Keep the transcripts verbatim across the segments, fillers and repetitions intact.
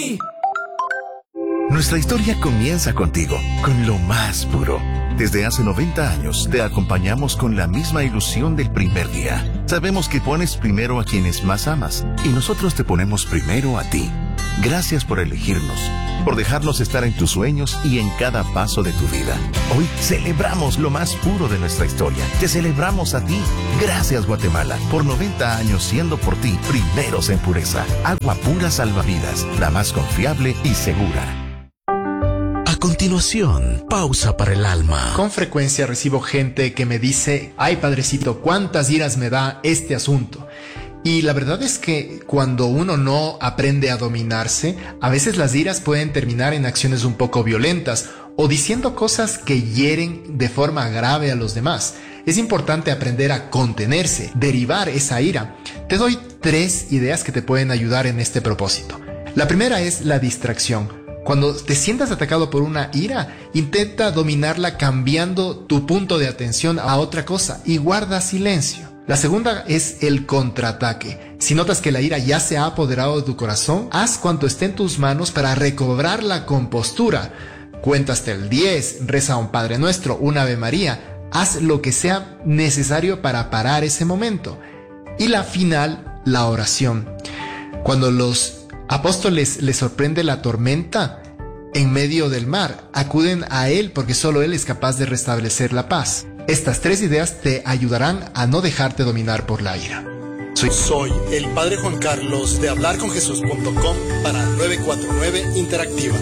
mí. Nuestra historia comienza contigo, con lo más puro. Desde hace noventa años te acompañamos con la misma ilusión del primer día. Sabemos que pones primero a quienes más amas y nosotros te ponemos primero a ti. Gracias por elegirnos, por dejarnos estar en tus sueños y en cada paso de tu vida. Hoy celebramos lo más puro de nuestra historia. Te celebramos a ti. Gracias, Guatemala, por noventa años siendo por ti primeros en pureza. Agua pura salvavidas, la más confiable y segura. A continuación, pausa para el alma. Con frecuencia recibo gente que me dice, ay padrecito, cuántas iras me da este asunto. Y la verdad es que cuando uno no aprende a dominarse, a veces las iras pueden terminar en acciones un poco violentas o diciendo cosas que hieren de forma grave a los demás. Es importante aprender a contenerse, derivar esa ira. Te doy tres ideas que te pueden ayudar en este propósito. La primera es la distracción. Cuando te sientas atacado por una ira, intenta dominarla cambiando tu punto de atención a otra cosa y guarda silencio. La segunda es el contraataque. Si notas que la ira ya se ha apoderado de tu corazón, haz cuanto esté en tus manos para recobrar la compostura. Cuenta hasta el diez, reza un Padre Nuestro, un Ave María. Haz lo que sea necesario para parar ese momento. Y la final, la oración. Cuando los apóstoles les sorprende la tormenta en medio del mar, acuden a Él porque solo Él es capaz de restablecer la paz. Estas tres ideas te ayudarán a no dejarte dominar por la ira. Soy, Soy el Padre Juan Carlos de hablar con jesús punto com para nueve cuatro nueve Interactiva.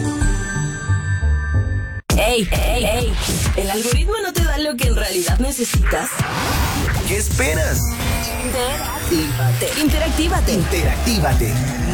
Ey, ey, ey, ¿el algoritmo no te da lo que en realidad necesitas? ¿Qué esperas? Interactívate. Interactívate. Interactívate.